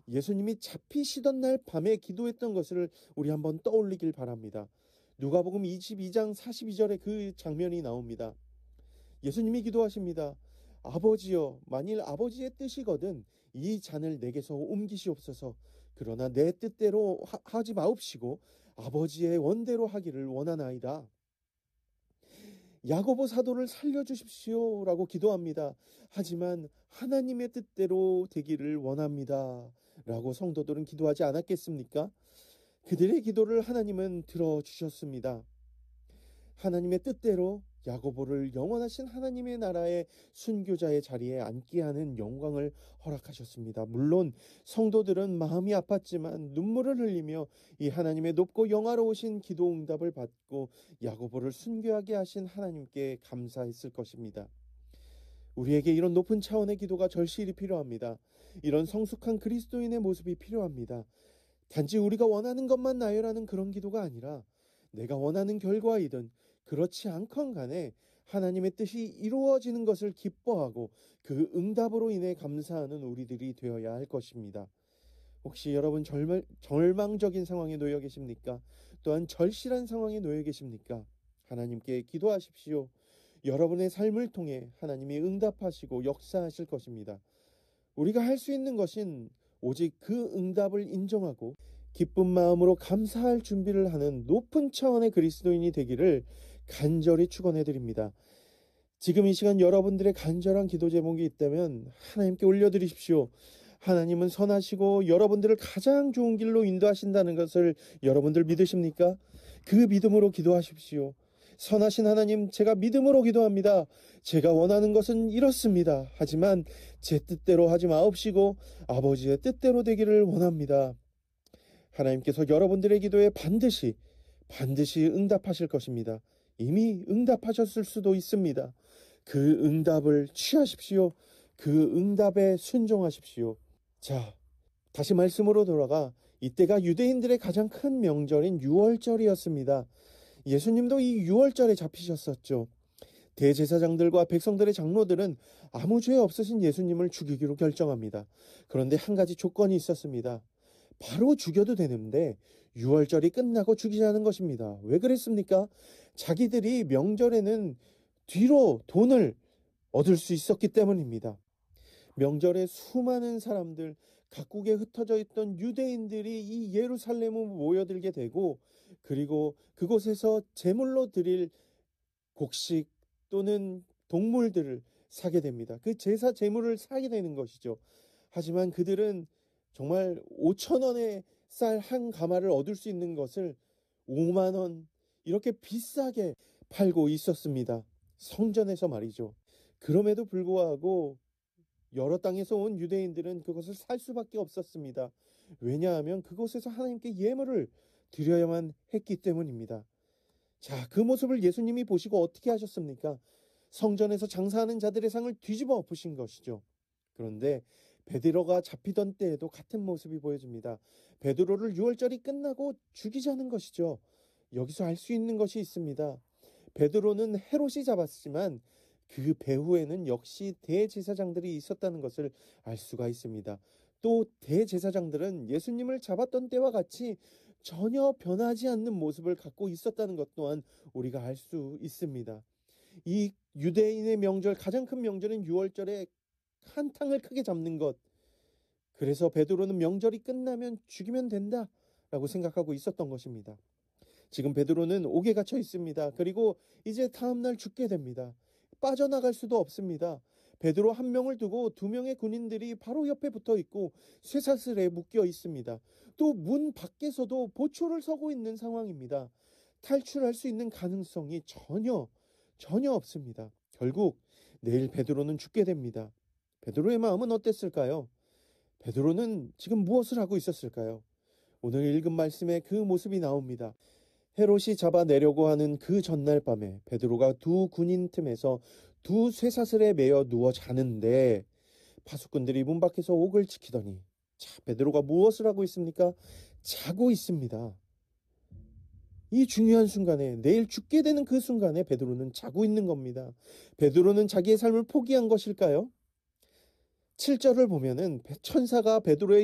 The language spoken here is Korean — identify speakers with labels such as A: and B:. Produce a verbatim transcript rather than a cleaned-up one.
A: 예수님이 잡히시던 날 밤에 기도했던 것을 우리 한번 떠올리길 바랍니다. 누가복음 이십이 장 사십이 절에 그 장면이 나옵니다. 예수님이 기도하십니다. 아버지여, 만일 아버지의 뜻이거든 이 잔을 내게서 옮기시옵소서. 그러나 내 뜻대로 하, 하지 마옵시고 아버지의 원대로 하기를 원하나이다. 야고보 사도를 살려주십시오 라고 기도합니다. 하지만 하나님의 뜻대로 되기를 원합니다 라고 성도들은 기도하지 않았겠습니까? 그들의 기도를 하나님은 들어주셨습니다. 하나님의 뜻대로 야고보를 영원하신 하나님의 나라의 순교자의 자리에 앉게 하는 영광을 허락하셨습니다. 물론 성도들은 마음이 아팠지만 눈물을 흘리며 이 하나님의 높고 영화로우신 기도 응답을 받고 야고보를 순교하게 하신 하나님께 감사했을 것입니다. 우리에게 이런 높은 차원의 기도가 절실히 필요합니다. 이런 성숙한 그리스도인의 모습이 필요합니다. 단지 우리가 원하는 것만 나열하는 그런 기도가 아니라 내가 원하는 결과이든 그렇지 않건 간에 하나님의 뜻이 이루어지는 것을 기뻐하고 그 응답으로 인해 감사하는 우리들이 되어야 할 것입니다. 혹시 여러분 절망, 절망적인 상황에 놓여 계십니까? 또한 절실한 상황에 놓여 계십니까? 하나님께 기도하십시오. 여러분의 삶을 통해 하나님이 응답하시고 역사하실 것입니다. 우리가 할 수 있는 것은 오직 그 응답을 인정하고 기쁜 마음으로 감사할 준비를 하는 높은 차원의 그리스도인이 되기를 간절히 축원해 드립니다. 지금 이 시간 여러분들의 간절한 기도 제목이 있다면 하나님께 올려드리십시오. 하나님은 선하시고 여러분들을 가장 좋은 길로 인도하신다는 것을 여러분들 믿으십니까? 그 믿음으로 기도하십시오. 선하신 하나님, 제가 믿음으로 기도합니다. 제가 원하는 것은 이렇습니다. 하지만 제 뜻대로 하지 마옵시고 아버지의 뜻대로 되기를 원합니다. 하나님께서 여러분들의 기도에 반드시 반드시 응답하실 것입니다. 이미 응답하셨을 수도 있습니다. 그 응답을 취하십시오. 그 응답에 순종하십시오. 자, 다시 말씀으로 돌아가 이때가 유대인들의 가장 큰 명절인 유월절이었습니다. 예수님도 이 유월절에 잡히셨었죠. 대제사장들과 백성들의 장로들은 아무 죄 없으신 예수님을 죽이기로 결정합니다. 그런데 한 가지 조건이 있었습니다. 바로 죽여도 되는데 유월절이 끝나고 죽이자는 것입니다. 왜 그랬습니까? 자기들이 명절에는 뒤로 돈을 얻을 수 있었기 때문입니다. 명절에 수많은 사람들, 각국에 흩어져 있던 유대인들이 이 예루살렘으로 모여들게 되고 그리고 그곳에서 제물로 드릴 곡식 또는 동물들을 사게 됩니다. 그 제사 제물을 사게 되는 것이죠. 하지만 그들은 정말 오천 원의 쌀 한 가마를 얻을 수 있는 것을 오만 원 이렇게 비싸게 팔고 있었습니다. 성전에서 말이죠. 그럼에도 불구하고 여러 땅에서 온 유대인들은 그것을 살 수밖에 없었습니다. 왜냐하면 그곳에서 하나님께 예물을 드려야만 했기 때문입니다. 자, 그 모습을 예수님이 보시고 어떻게 하셨습니까? 성전에서 장사하는 자들의 상을 뒤집어 엎으신 것이죠. 그런데 베드로가 잡히던 때에도 같은 모습이 보여집니다. 베드로를 유월절이 끝나고 죽이자는 것이죠. 여기서 알 수 있는 것이 있습니다. 베드로는 헤롯이 잡았지만 그 배후에는 역시 대제사장들이 있었다는 것을 알 수가 있습니다. 또 대제사장들은 예수님을 잡았던 때와 같이 전혀 변하지 않는 모습을 갖고 있었다는 것 또한 우리가 알 수 있습니다. 이 유대인의 명절, 가장 큰 명절인 유월절에 한탕을 크게 잡는 것. 그래서 베드로는 명절이 끝나면 죽이면 된다라고 생각하고 있었던 것입니다. 지금 베드로는 옥에 갇혀 있습니다. 그리고 이제 다음날 죽게 됩니다. 빠져나갈 수도 없습니다. 베드로 한 명을 두고 두 명의 군인들이 바로 옆에 붙어 있고 쇠사슬에 묶여 있습니다. 또 문 밖에서도 보초를 서고 있는 상황입니다. 탈출할 수 있는 가능성이 전혀 전혀 없습니다. 결국 내일 베드로는 죽게 됩니다. 베드로의 마음은 어땠을까요? 베드로는 지금 무엇을 하고 있었을까요? 오늘 읽은 말씀에 그 모습이 나옵니다. 헤롯이 잡아내려고 하는 그 전날 밤에 베드로가 두 군인 틈에서 두 쇠사슬에 매여 누워 자는데 파수꾼들이 문 밖에서 옥을 지키더니 자, 베드로가 무엇을 하고 있습니까? 자고 있습니다. 이 중요한 순간에, 내일 죽게 되는 그 순간에 베드로는 자고 있는 겁니다. 베드로는 자기의 삶을 포기한 것일까요? 칠 절을 보면은 천사가 베드로의